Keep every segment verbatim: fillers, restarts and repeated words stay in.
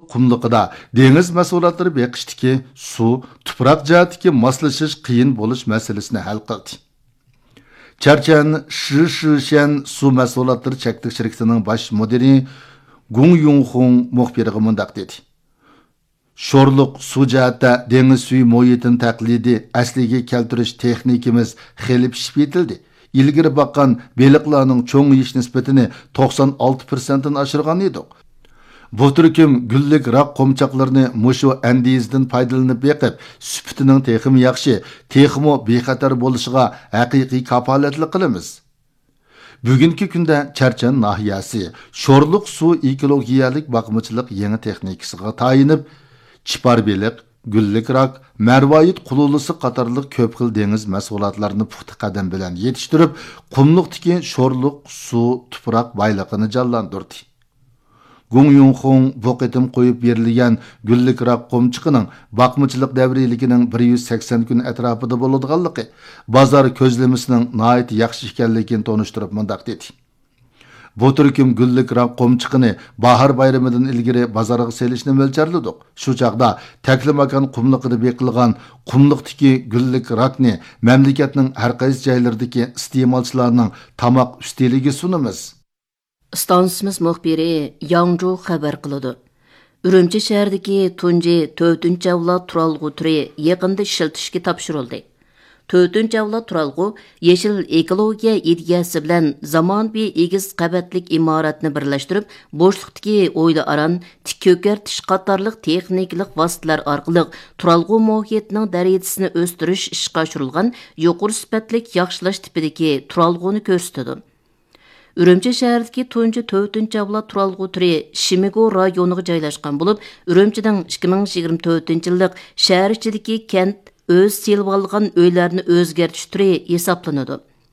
qumliqida dengiz mahsulotlari beqishdiki suv, tuproq jihatdagi moslashish qiyin bo'lish masalasini hal qildi. Charchan Shishishan suv mahsulotlari cheklik shirkatining bosh mudiri Gung Yunghong muxbiriga mundaq dedi. Sho'rliq suv jihatda dengiz suvi muhitini taqlidi asliga keltirish texnikimiz xeli pishib yetildi. İlgiri baqqan beliqlarning cho'ng yish nisbatini to'qson olti foiz dan oshirgan edik. Bu turkum gullik raq qo'mchoqlarini mushu andizdan foydalanib beqib, sufitining texmi yaxshi, texmo bexatar bo'lishiga haqiqiy kafolatlik qilamiz. Bugungi kunda Charchan nahiyasi sho'rliq suv ekologiyalik boqmachilik yangi texnikasiga tayinib, chipar beliq, gullik rak, marvoyit qululusi qatorliq ko'p xil dengiz mahsulotlarini puxta qadam bilan yetishtirib, qumliqdagi sho'rliq suv tuproq boyligini jonlantirdi. Gung Yunghong bu qitim qo'yib berilgan gullik rak qo'mchiqining boqmachilik davriyligining bir yuz sakson kun atrofida bo'ladiganligi, bozor ko'zlamasining nihoyat yaxshi ekanligini tonishtirib mundaq dedi. Bu turkum gullik rak qo'mchiqini bahor bayramidan ilgari bozorga selishni mo'ljalladik. Shu chaqda taklimakan qumliqida beqilgan qumliqdagi gullik rakni mamlakatning har qaysi joylaridagi iste'molchilarning tamoq ustiligiga sunamiz. Stansimiz muxbiri Yangzhou xabar qiladi. Urumchi shahridagi tunji to'rtinchi avlod turalg'u turi yaqinda ishlatishga topshirildi. to'rtinchi avlod turalg'u yeshil ekologiya ideyasi bilan zamonaviy egiz qavatlik imoratni birlashtirib, bo'shliqdagi o'yli aran, tik ko'kartish qatorliq texnikalik vositalar orqali turalg'u muhitining darajasini o'stirish ishga oshirilgan yuqori sifatlik yaxshilash tipidagi turalg'uni ko'rsatadi. Urumchi shahridagi tunji to'rtinchi avlod turalg'u turi Shimigo rayoniga joylashgan bo'lib, Urumchining ikki ming yigirma to'rtinchi yillik shahar ichidagi kent o'z selib olgan uylarni o'zgartish turi hisoblanadi.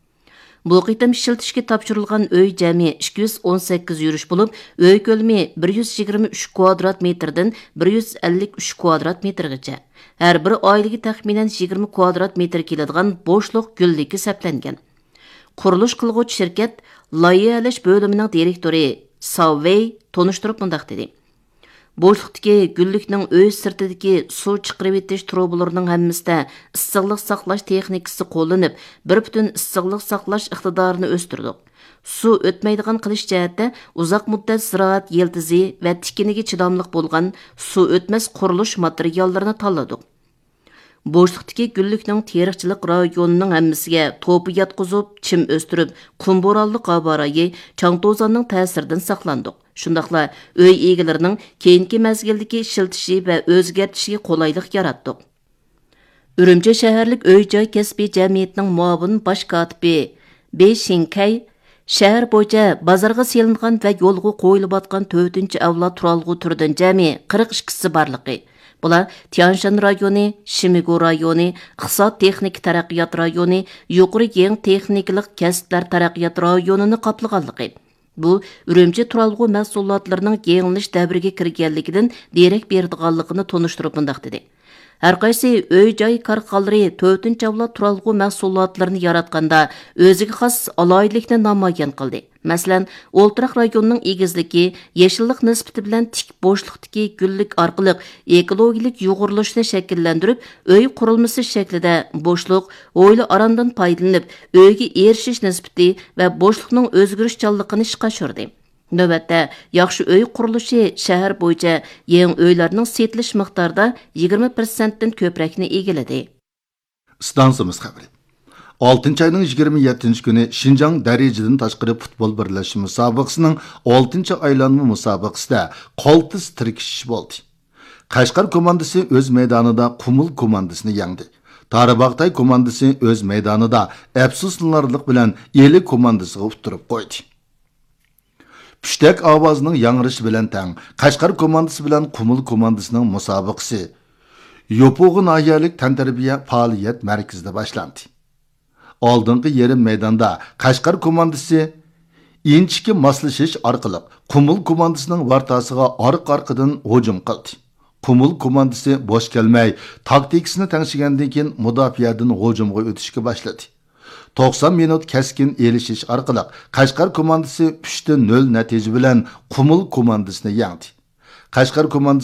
Bu qitim ishlatishga topshirilgan uy jami ikki yuz o'n sakkiz yurish bo'lib, uy ko'lami bir yuz yigirma uch kvadrat metrdan bir yuz ellik uch kvadrat metrgacha. Har bir oilaga taxminan yigirma kvadrat metr keladigan bo'shliq gulligi hisoblangan. Qurilish qilguvchi shirkat loyihalash bo'limining direktori Savvey tonishtirib mundaq dedi. Bo'shliqdagi gullikning uy sirtidagi suv chiqarib etish trubalarining hammasida issiqlik saqlash texnikasi qo'llanib, bir butun issiqlik saqlash iqtidorini o'stirdik. Suv o'tmaydigan qilish jihatda uzoq muddat ziroat yildizi va tikiniga chidamliq bo'lgan suv o'tmas qurilish materiallarini tanladik. Bo'shliqdagi gullikning teriqchilik rayonining hammasiga to'pi yotqizib, chim o'stirib, qumboralli qaborayi, changto'zanning ta'siridan saqlandik. Shundaqla uy egalarining keyingi mazgildagi ishiltishi va o'zgartishiga qulaylik yaratdik. Urumchi shaharlik uy-joy kasbiy jamiyatining muavin bosh kotibi Be Shinkay shahar bo'yicha bozorga selingan va yo'lga qo'yilayotgan to'rtinchi avlod turalg'u turidan jami qirq ikkisi borligi. Bular Tianshan rayoni, Shimigo rayoni, iqtisod texnik taraqqiyot rayoni, yuqori yeng texnikalik kasblar taraqqiyot rayonini qoplaganligi. Bu Urumchi turalg'u mahsulotlarining yengilish davriga kirganligidan derak berdiganligini tonishtirib mundaq dedi. Har qaysi uy-joy korxonalari to'rtinchi avlod turalg'u mahsulotlarini yaratganda o'ziga xos alohidlikni namoyon qildi. Masalan, O'ltiraq rayonining egizligi, yeshillik nisbati bilan tik bo'shliqdagi gullik orqali ekologik yo'g'rilishni shakllantirib, uy qurilmasi shaklida bo'shliq, o'yli arandan foydalanib, uyga erishish nisbati va bo'shliqning o'zgarishchanligini ishga oshirdi. Navbatda, yaxshi uy qurilishi shahar bo'yicha yangi uylarning setilish miqdorida yigirma foiz dan ko'prakni egalladi. Stansimiz xabari. oltinchi ayning yigirma yettinchi kuni Xinjiang darajadan tashqari futbol birlashuv musobaqasining oltinchi aylanma musobaqasida qoltis tirkishish bo'ldi. Qashqar komandasi o'z maydonida Qumul komandasini yengdi. Tarabaqtay komandasi o'z maydonida afsuslanarlik bilan Eli komandasiga utirib qo'ydi. Pushtak ovozining yangrışı bilan tang Qashqar komandasi bilan Qumul komandasining musobaqasi Yo'pog'i nahiyalik tantarbiya faoliyat markazida boshlandi. Oldingi yarim maydonda Qashqar komandasi inchiki moslashish orqali Qumul komandasining vartasiga orqa-orqadan hujum qildi. Qumul komandasi bo'sh kelmay, taktikasini tangshigandan keyin mudofaadan hujumga o'tishga boshladi. to'qson minut keskin elishish orqali Qashqar komandasi uchta nol natija bilan Qumul komandasini yengdi. Qashqar komandasi